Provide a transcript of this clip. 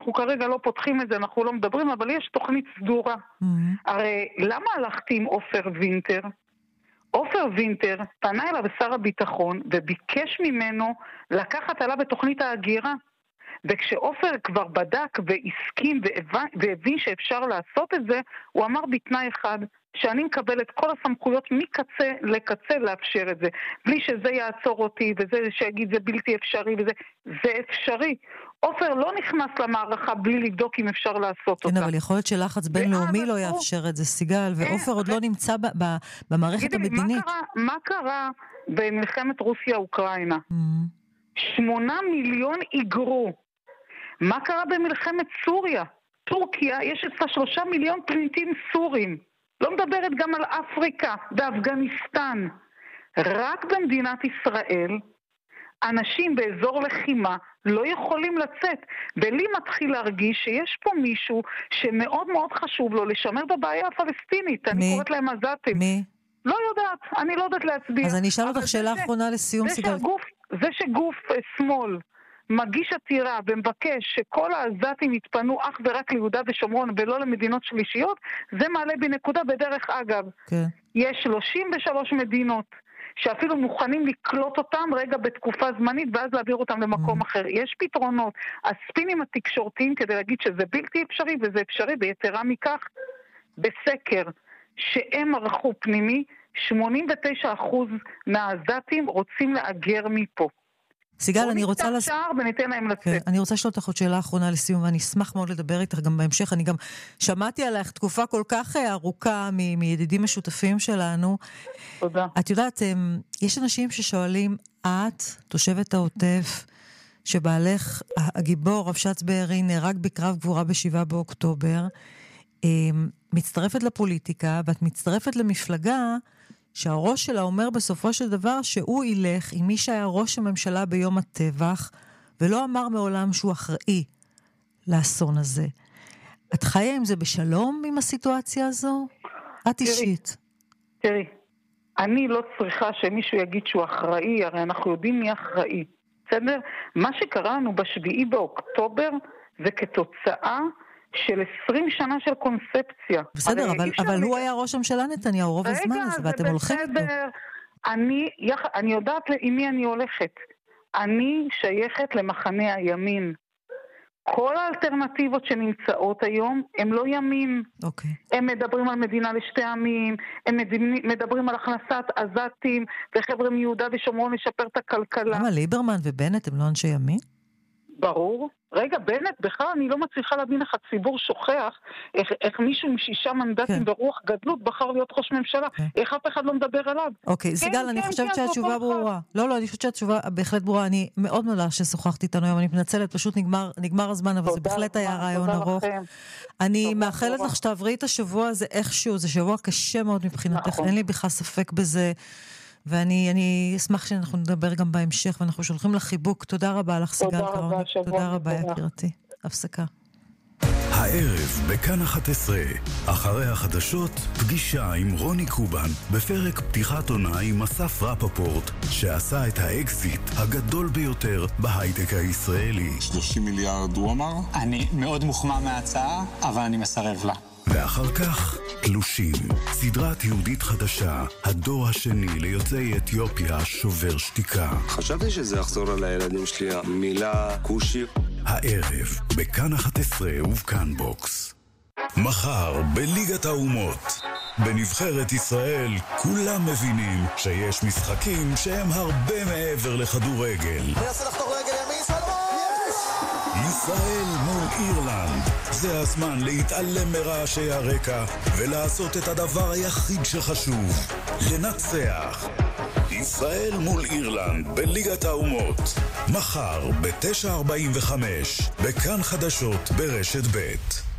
אנחנו כרגע לא פותחים את זה, אנחנו לא מדברים, אבל יש תוכנית סדורה. הרי למה הלכתי עם עופר וינטר? עופר וינטר פנה אליו שר הביטחון וביקש ממנו לקחת עליו בתוכנית ההגירה. וכשעופר כבר בדק והסכים והבין שאפשר לעשות את זה, הוא אמר בתנאי אחד, שאני מקבל את כל הסמכויות מקצה לקצה לאפשר את זה, בלי שזה יעצור אותי וזה שיגיד זה בלתי אפשרי וזה, זה אפשרי. עופר לא נכנס למערכה בלי לבדוק אם אפשר לעשות אותה. כן, אבל יכול להיות שלחץ בינלאומי לא יאפשר את זה, סיגל, ועופר עוד לא נמצא במערכת המדינית. מה קרה במלחמת רוסיה-אוקראינה? 8 מיליון היגרו. מה קרה במלחמת סוריה? טורקיה, יש אצלה 3 מיליון פליטים סורים. לא מדברת גם על אפריקה ואפגניסטן. רק במדינת ישראל, אנשים באזור לחימה לא יכולים לצאת. ולי מתחיל להרגיש שיש פה מישהו שמאוד מאוד חשוב לו לשמר בבעיה הפלסטינית. אני קוראת להם עזתים. מי? לא יודעת, אני לא יודעת להצביע. אז אני אשאל אותך שאלה אחרונה לסיום, סיגל. זה שגוף שמאל מגיש עתירה ומבקש שכל העזתים יתפנו אך ורק ליהודה ושומרון ולא למדינות שלישיות, זה מעלה בנקודה. בדרך אגב. כן. יש 33 מדינות שאפילו מוכנים לקלוט אותם רגע בתקופה זמנית ואז להעביר אותם למקום אחר. יש פתרונות. הספינים התקשורתיים כדי להגיד שזה בלתי אפשרי וזה אפשרי, ויתרה מכך, בסקר שהם ערכו פנימי, 89% מהעזתים רוצים לאגר מפה. סיגל, אני רוצה אני רוצה לשאול אותך עוד שאלה אחרונה לסיום, ואני אשמח מאוד לדבר איתך גם בהמשך. אני גם שמעתי עליך תקופה כל כך ארוכה מידידים משותפים שלנו. תודה. את יודעת, יש אנשים ששואלים, את, תושבת העוטף, שבעלך הגיבור רבש"ץ בארי נהרג בקרב גבורה ב7 באוקטובר, מצטרפת לפוליטיקה, ואת מצטרפת למפלגה שהראש שלה אומר בסופו של דבר שהוא ילך עם מי שהיה ראש הממשלה ביום הטבח, ולא אמר מעולם שהוא אחראי לאסון הזה. את חיה עם זה בשלום עם הסיטואציה הזו? את אישית. תראי, אני לא צריכה שמישהו יגיד שהוא אחראי, הרי אנחנו יודעים מי אחראי. בסדר? מה שקראנו ב7 באוקטובר זה כתוצאה של 20 שנה של קונספציה. בסדר, אבל הוא היה ראש הממשלה נתניהו רוב הזמן הזה, ואתם הולכים איתו. אני יודעת עם מי אני הולכת. אני שייכת למחנה הימין. כל האלטרנטיבות שנמצאות היום הם לא ימין. אוקיי. הם מדברים על מדינה לשתי עמים, הם מדברים על הכנסת עזתים וחבר'ה מיהודה ושומרון לשפר את הכלכלה. למה ליברמן ובנט הם לא אנשי ימין? ברור. רגע, בנט, בכלל אני לא מצליחה להבין איך הציבור שוכח, איך מישהו עם 6 מנדטים ברוח גדלות בחר להיות ראש ממשלה, איך אף אחד לא מדבר עליו. אוקיי, סיגל, אני חושבת שהתשובה ברורה. לא, אני חושבת שהתשובה בהחלט ברורה. אני מאוד מודה ששוחחתי איתנו היום, אני מתנצלת, פשוט נגמר הזמן, אבל זה בהחלט היה רעיון ארוך. אני מאחלת לך שתעברי את השבוע הזה איכשהו, זה שבוע קשה מאוד מבחינתך, אין לי בכלל ספק בזה. ואני אשמח שאנחנו נדבר גם בהמשך, ואנחנו שולחים לך חיבוק. תודה רבה לך, סיגל קרון. תודה רבה, יקירתי. הפסקה. הערב בכאן 11, אחרי החדשות, פגישה עם רוני קובן, בפרק פתיחת עונה עם אסף רפפורט, שעשה את האקזיט הגדול ביותר בהייטק הישראלי. 30 מיליארד הוא אמר? אני מאוד מוחמא מההצעה, אבל אני מסרב לה. ואחר כך, תלושים, סדרת יהודית חדשה, הדור השני ליוצאי אתיופיה שובר שתיקה. חשבתי שזה יחזור על הילדים שלי, המילה קושי. הערב, בכאן 11 ובכאן בוקס. מחר, בליגת האומות. בנבחרת ישראל, כולם מבינים שיש משחקים שהם הרבה מעבר לכדורגל. מנסה לחתוך רגל ימין, ישראל מול אירלנד. זה הזמן להתעלם מרעשי הרקע ולעשות את הדבר היחיד שחשוב, לנצח. ישראל מול אירלנד בליגת האומות, מחר ב-9:45 בכאן חדשות ברשת ב'.